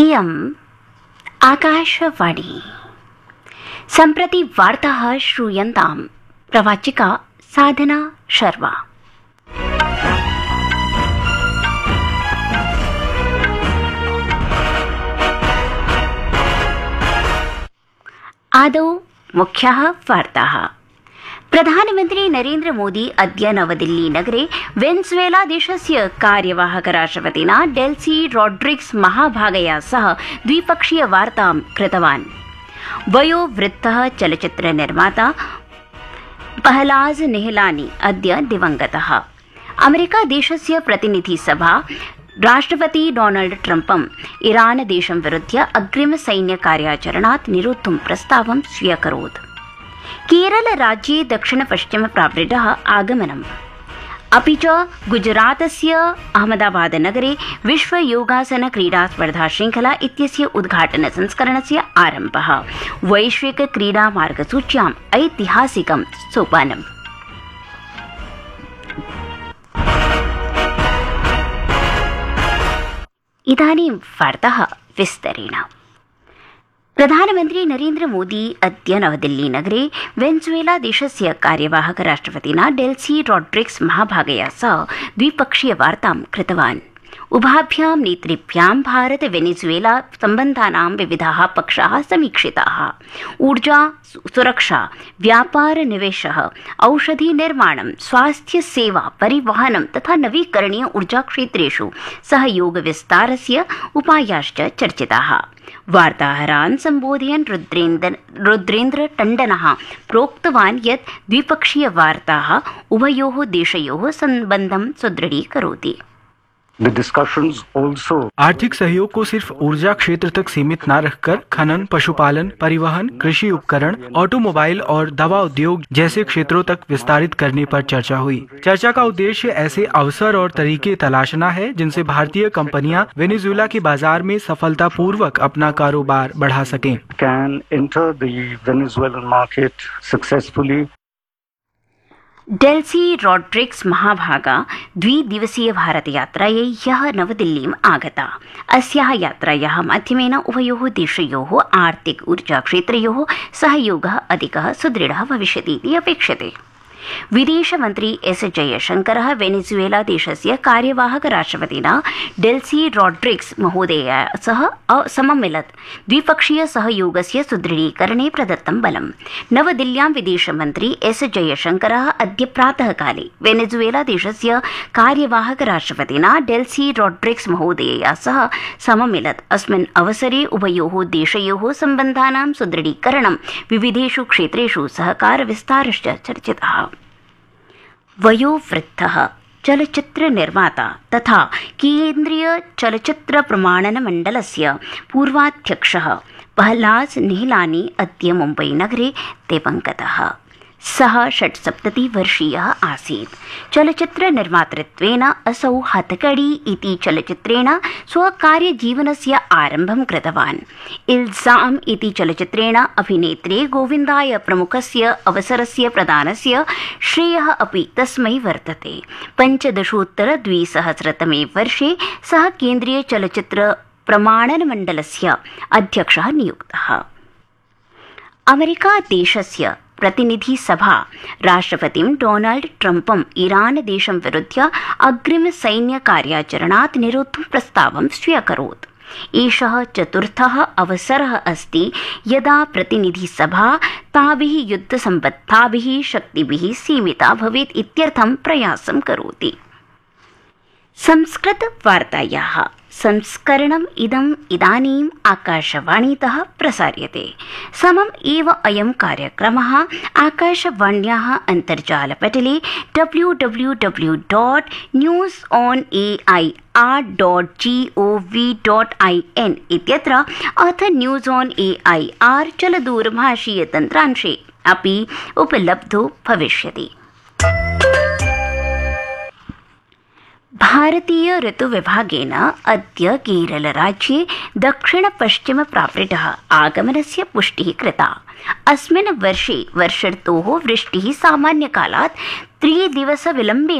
इयम् आकाशवाणी। सम्प्रति वार्ताः श्रूयन्ताम्। प्रवाचिका साधना शर्मा। आदौ मुख्याः वार्ताः। प्रधानमन्त्री नरेन्द्र मोदी अद्य नवदिल्ली नगरे वेनेजुएला देशस्य कार्यवाहक राष्ट्रपतिना डेल्सी रोड्रिग्स महाभागया सह द्विपक्षीय वार्तां कृतवान्। वयोवृद्धः चलच्चित्र निर्माता पहलाज निहलानी अद्य दिवंगतः। अमेरिका देशस्य प्रतिनिधि सभा राष्ट्रपति डोनाल्ड ट्रम्पम् ईरान देशं विरुध्य अग्रिम सैन्य कार्याचरणात् निरोद्धुं प्रस्तावं स्व्यकरोत्। केरल राज्ये दक्षिण पश्चिम प्रावृड्डः आगमनम्। अपि च गुजरातस्य अहमदाबाद नगरे विश्व योगासन क्रीडा स्पर्धा श्रृंखला इत्यस्य उद्घाटन संस्करणस्य आरम्भः। वैश्विक क्रीडा मार्गसूच्याम् ऐतिहासिकं सोपानम्। इदानीं वार्ताः विस्तरेण। प्रधानमन्त्री नरेन्द्र मोदी अद्य नवदिल्ली नगरे वेनेजुएला देशस्य कार्यवाहक राष्ट्रपतिना डेल्सी रोड्रिग्स महाभागया सह द्विपक्षीय वार्तां कृतवान्। उभाभ्यां नेतृभ्यां भारत वेनेजुएला सम्बन्धानां विविधाः पक्षाः समीक्षिताः। ऊर्जा सुरक्षा, व्यापार निवेशः, औषधि निर्माणं, स्वास्थ्य सेवा, परिवहनं तथा नवीकरणीय ऊर्जा क्षेत्रेषु सहयोग विस्तारस्य उपायाश्च चर्चिताः। वार्ताहरान् सम्बोधयन् रुद्रेन्द्र टण्डनः प्रोक्तवान् यत् द्विपक्षीय वार्ताः उभयोः देशयोः सम्बन्धं सुदृढीकरोति। आर्थिक सहयोग को सिर्फ ऊर्जा क्षेत्र तक सीमित न रखकर खनन, पशुपालन, परिवहन, कृषि उपकरण, ऑटोमोबाइल और दवा उद्योग जैसे क्षेत्रों तक विस्तारित करने पर चर्चा हुई। चर्चा का उद्देश्य ऐसे अवसर और तरीके तलाशना है जिनसे भारतीय कंपनियां वेनेजुएला के बाजार में सफलतापूर्वक अपना कारोबार बढ़ा सकें। डेल्सी रोड्रिग्स महाभागा द्विदिवसीय भारतयात्रायै ह्यः नवदिल्लीम् आगता। अस्याः यात्रायाः माध्यमेन उभयोः देशयोः आर्थिक ऊर्जा क्षेत्रयोः सहयोगः अधिकः सुदृढः भविष्यति इति अपेक्षते। विदेशमन्त्री एस जयशंकरः वेनेजुएला देशस्य कार्यवाहक राष्ट्रपतिना डेल्सी रोड्रिग्स महोदयया सह सममिलत्। द्विपक्षीय सहयोगस्य सुदृढीकरणे प्रदत्तं बलम्। नवदिल्ल्यां विदेशमन्त्री एस जयशंकरः अद्य प्रातःकाले वेनेजुएला देशस्य कार्यवाहक राष्ट्रपतिना डेल्सी रोड्रिग्स महोदयया सह सममिलत्। अस्मिन् अवसरे उभयोः देशयोः सम्बन्धानां सुदृढीकरणं, विविधेषु क्षेत्रेषु सहकार विस्तारश्च चर्चितः। वयोवृद्धः चलच्चित्र निर्माता तथा केन्द्रीय चलच्चित्र प्रमाणन मण्डलस्य पूर्वाध्यक्षः पहलाज निहलानी अद्य मुम्बई नगरे दिवंगतः। सः 76 वर्षीयः आसीत्। चलच्चित्र निर्मातृत्वेन असौ हथकड़ी इति चलच्चित्रेण स्वकार्यजीवनस्य आरम्भं कृतवान्। इल्जाम इति चलच्चित्रेण अभिनेत्रे गोविन्दाय प्रमुखस्य अवसरस्य प्रदानस्य श्रेयः अपि तस्मै वर्तते। 15-200 वर्षे सः केन्द्रीय चलच्चित्र प्रमाणन मण्डलस्य अध्यक्षः नियुक्तः। अमेरिका देशस्य प्रतिनिधि सभा राष्ट्रपतिं डोनाल्ड ट्रम्पम् ईरान देशं विरुध्य अग्रिम सैन्य कार्याचरणात् निरोद्धुं प्रस्तावं स्व्यकरोत्। एषः चतुर्थः अवसरः अस्ति यदा प्रतिनिधि सभा ताभिः युद्धसम्बद्धाभिः शक्तिभिः सीमिता भवेत् इत्यर्थं प्रयासं करोति। संस्कृत वार्तायाः संस्करणम् इदानीम् आकाशवाणीतः प्रसार्यते। समम् एव अयं कार्यक्रमः आकाशवाण्याः अन्तर्जालपटले www.newsonair.gov.in इत्यत्र अथ न्यूज़ ऑन एआईआर चलदूरभाषीय तन्त्रांशे अपि उपलब्धो भविष्यति। भारतीय ऋतुविभागेन अद्य केरलराज्ये दक्षिण पश्चिम प्रावृड्डः आगमनस्य पुष्टिः कृता। अस्मिन् वर्षे वर्षर्तोः वृष्टिः सामान्यकालात् 3 दिवस विलम्बेन